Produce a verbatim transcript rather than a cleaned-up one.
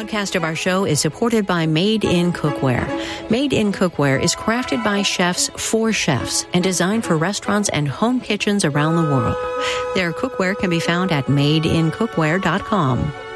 podcast of our show is supported by Made in Cookware. Made in Cookware is crafted by chefs for chefs and designed for restaurants and home kitchens around the world. Their cookware can be found at made in cookware dot com.